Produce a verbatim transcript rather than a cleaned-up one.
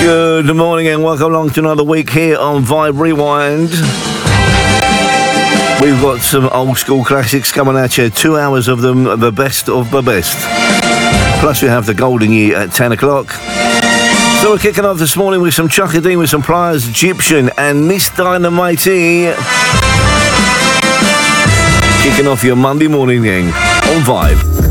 Good morning and welcome along to another week here on Vibe Rewind. We've got some old school classics coming at you, two hours of them, the best of the best. Plus we have the golden year at ten o'clock. So we're kicking off this morning with some Chaka Dean with some Pliers, Egyptian and Miss Dynamite. Kicking off your Monday morning gang on Vibe.